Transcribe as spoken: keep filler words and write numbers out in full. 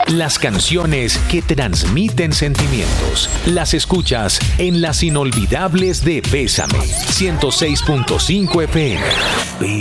Las canciones que transmiten sentimientos. Las escuchas en Las Inolvidables de Bésame. ciento seis punto cinco F M.